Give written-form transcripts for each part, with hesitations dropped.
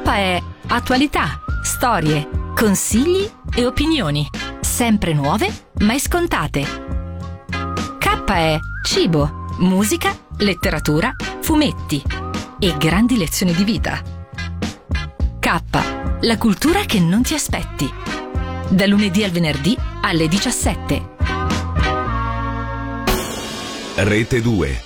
è attualità, storie, consigli e opinioni, sempre nuove, mai scontate. K è cibo, musica, letteratura, fumetti e grandi lezioni di vita. K, la cultura che non ti aspetti. Da lunedì al venerdì alle 17. Rete 2.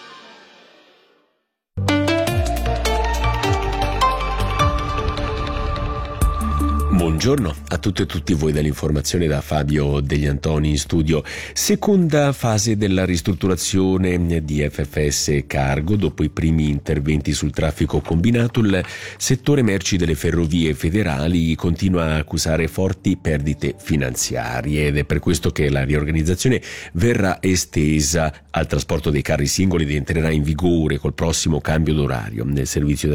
Buongiorno a tutte e tutti voi dall'informazione da Fabio Degli Antoni in studio. Seconda fase della ristrutturazione di FFS Cargo. Dopo i primi interventi sul traffico combinato, il settore merci delle ferrovie federali continua a accusare forti perdite finanziarie ed è per questo che la riorganizzazione verrà estesa al trasporto dei carri singoli ed entrerà in vigore col prossimo cambio d'orario. Nel servizio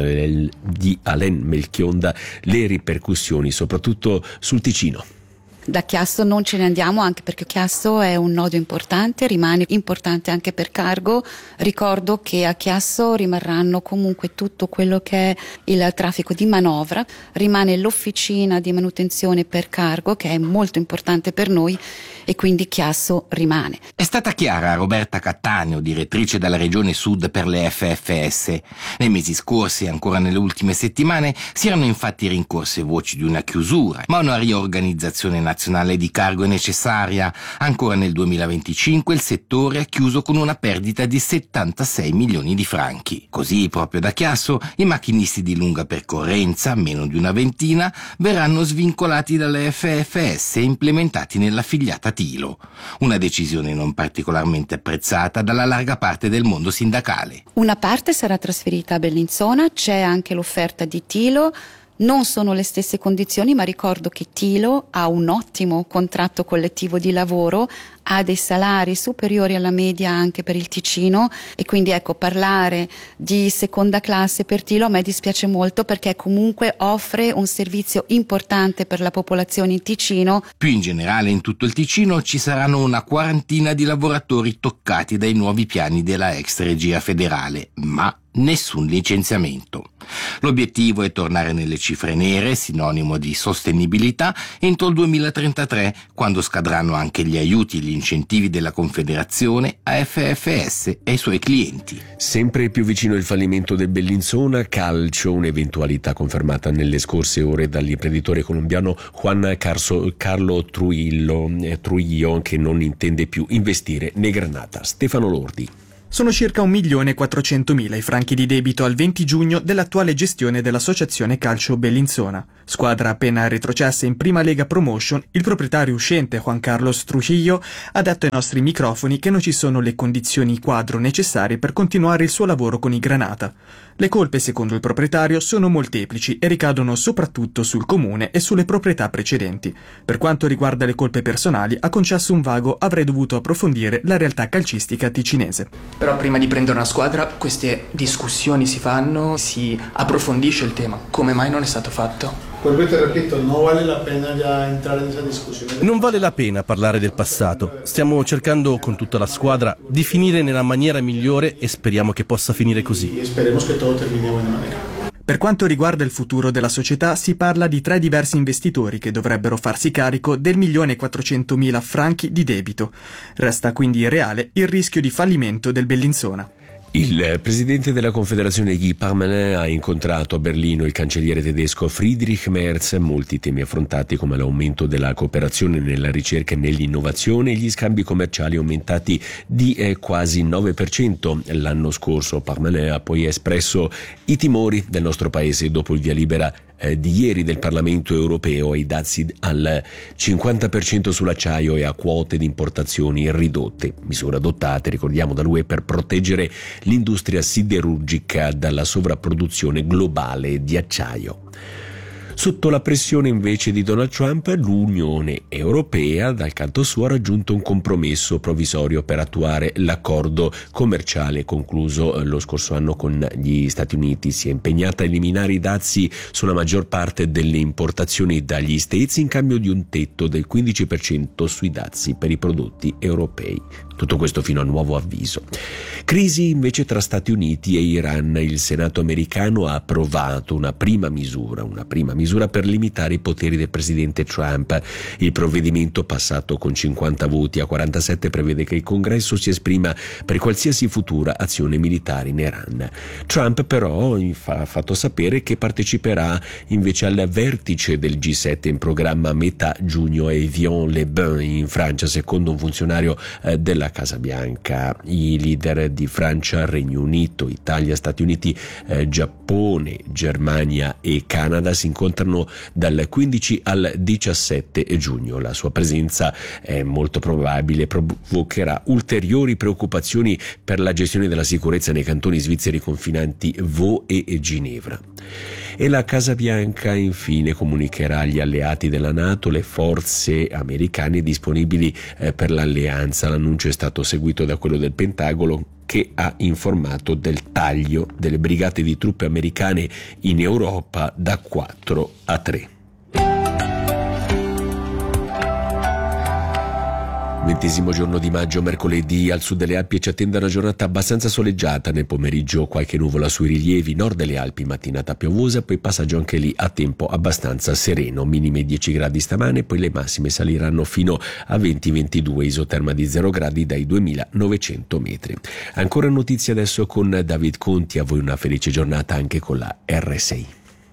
di Alain Melchionda le ripercussioni soprattutto sul Ticino. Da Chiasso non ce ne andiamo, anche perché Chiasso è un nodo importante, rimane importante anche per Cargo. Ricordo che a Chiasso rimarranno comunque tutto quello che è il traffico di manovra, rimane l'officina di manutenzione per Cargo che è molto importante per noi e quindi Chiasso rimane. È stata chiara Roberta Cattaneo, direttrice della Regione Sud per le FFS. Nei mesi scorsi e ancora nelle ultime settimane si erano infatti rincorse voci di una chiusura, ma una riorganizzazione nazionale di Cargo è necessaria. Ancora nel 2025 il settore ha chiuso con una perdita di 76 milioni di franchi. Così, proprio da Chiasso, i macchinisti di lunga percorrenza, meno di una ventina, verranno svincolati dalle FFS e implementati nella filiata Tilo. Una decisione non particolarmente apprezzata dalla larga parte del mondo sindacale. Una parte sarà trasferita a Bellinzona, c'è anche l'offerta di Tilo. Non sono le stesse condizioni, ma ricordo che Tilo ha un ottimo contratto collettivo di lavoro, ha dei salari superiori alla media anche per il Ticino e quindi ecco, parlare di seconda classe per Tilo a me dispiace molto perché comunque offre un servizio importante per la popolazione in Ticino. Più in generale in tutto il Ticino ci saranno una quarantina di lavoratori toccati dai nuovi piani della ex regia federale, ma nessun licenziamento. L'obiettivo è tornare nelle cifre nere, sinonimo di sostenibilità, entro il 2033, quando scadranno anche gli aiuti e gli incentivi della Confederazione a FFS e ai suoi clienti. Sempre più vicino il fallimento del Bellinzona Calcio, un'eventualità confermata nelle scorse ore dall'imprenditore colombiano Juan Carlo Trujillo, che non intende più investire nei Granata. Stefano Lordi. Sono circa 1.400.000 i franchi di debito al 20 giugno dell'attuale gestione dell'associazione Calcio Bellinzona. Squadra appena retrocessa in Prima Lega Promotion, il proprietario uscente Juan Carlos Trujillo ha detto ai nostri microfoni che non ci sono le condizioni quadro necessarie per continuare il suo lavoro con i Granata. Le colpe, secondo il proprietario, sono molteplici e ricadono soprattutto sul comune e sulle proprietà precedenti. Per quanto riguarda le colpe personali, ha concesso un vago "avrei dovuto approfondire la realtà calcistica ticinese". Però prima di prendere una squadra queste discussioni si fanno, si approfondisce il tema. Come mai non è stato fatto? Non vale la pena già entrare in questa discussione. Non vale la pena parlare del passato. Stiamo cercando con tutta la squadra di finire nella maniera migliore e speriamo che possa finire così. E speriamo che tutto termini in buona maniera. Per quanto riguarda il futuro della società, si parla di 3 diversi investitori che dovrebbero farsi carico del 1.400.000 franchi di debito. Resta quindi reale il rischio di fallimento del Bellinzona. Il presidente della Confederazione Guy Parmelin ha incontrato a Berlino il cancelliere tedesco Friedrich Merz. Molti temi affrontati come l'aumento della cooperazione nella ricerca e nell'innovazione e gli scambi commerciali aumentati di quasi 9% l'anno scorso. Parmelin ha poi espresso i timori del nostro paese dopo il via libera di ieri del Parlamento europeo ai dazi al 50% sull'acciaio e a quote di importazioni ridotte, misure adottate, ricordiamo, dall'UE per proteggere l'industria siderurgica dalla sovrapproduzione globale di acciaio. Sotto la pressione invece di Donald Trump, l'Unione Europea dal canto suo ha raggiunto un compromesso provvisorio per attuare l'accordo commerciale concluso lo scorso anno con gli Stati Uniti. Si è impegnata a eliminare i dazi sulla maggior parte delle importazioni dagli States in cambio di un tetto del 15% sui dazi per i prodotti europei. Tutto questo fino a nuovo avviso. Crisi invece tra Stati Uniti e Iran. Il Senato americano ha approvato una prima misura per limitare i poteri del presidente Trump. Il provvedimento, passato con 50 voti a 47, prevede che il Congresso si esprima per qualsiasi futura azione militare in Iran. Trump però ha fatto sapere che parteciperà invece al vertice del G7 in programma a metà giugno a Evian-les-Bains in Francia, secondo un funzionario della Casa Bianca. I leader di Francia, Regno Unito, Italia, Stati Uniti, Giappone, Germania e Canada si incontrano dal 15 al 17 giugno. La sua presenza è molto probabile provocherà ulteriori preoccupazioni per la gestione della sicurezza nei cantoni svizzeri confinanti Vaud e Ginevra. E la Casa Bianca infine comunicherà agli alleati della NATO le forze americane disponibili per l'alleanza. L'annuncio è stato seguito da quello del Pentagono, che ha informato del taglio delle brigate di truppe americane in Europa da 4 a 3. 20° giorno di maggio, mercoledì. Al sud delle Alpi ci attende una giornata abbastanza soleggiata, nel pomeriggio qualche nuvola sui rilievi, nord delle Alpi mattinata piovosa, poi passaggio anche lì a tempo abbastanza sereno, minime 10 gradi stamane, poi le massime saliranno fino a 20-22, isoterma di 0 gradi dai 2900 metri. Ancora notizie adesso con David Conti, a voi una felice giornata anche con la R6.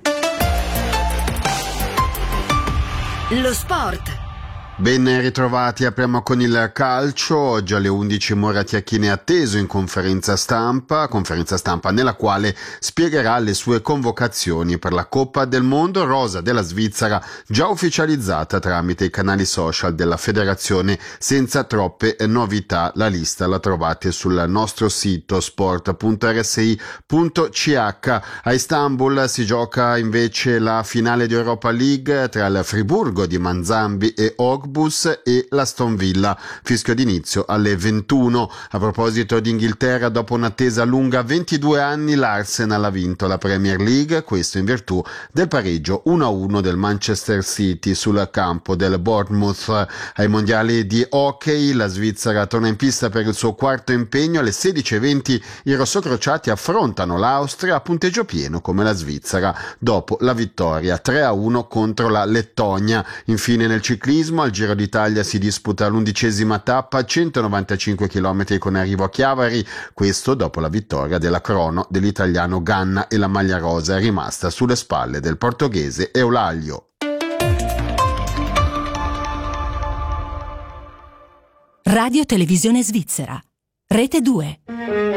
Lo sport. Ben ritrovati, apriamo con il calcio. Oggi alle 11 Moratti Achini è atteso in conferenza stampa nella quale spiegherà le sue convocazioni per la Coppa del Mondo, rosa della Svizzera già ufficializzata tramite i canali social della federazione senza troppe novità. La lista la trovate sul nostro sito sport.rsi.ch. A Istanbul si gioca invece la finale di Europa League tra il Friburgo di Manzambi e Ogbus e l'Aston Villa, fischio d'inizio alle 21. A proposito di Inghilterra, dopo un'attesa lunga 22 anni, l'Arsenal ha vinto la Premier League, questo in virtù del pareggio 1-1 del Manchester City sul campo del Bournemouth. Ai mondiali di hockey la Svizzera torna in pista per il suo quarto impegno. Alle 16:20 i rossocrociati affrontano l'Austria a punteggio pieno come la Svizzera dopo la vittoria 3-1 contro la Lettonia. Infine nel ciclismo al Giro d'Italia si disputa l'11ª tappa, 195 km con arrivo a Chiavari, questo dopo la vittoria della crono dell'italiano Ganna e la maglia rosa è rimasta sulle spalle del portoghese Eulaglio. Radio Televisione Svizzera, Rete 2.